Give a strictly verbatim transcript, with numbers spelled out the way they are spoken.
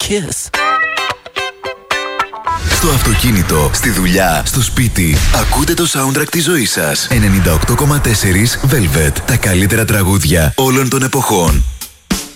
kiss. Στο αυτοκίνητο, στη δουλειά, στο σπίτι. Ακούτε το soundtrack της ζωής σας. ενενήντα οκτώ κόμμα τέσσερα Velvet. Τα καλύτερα τραγούδια όλων των εποχών.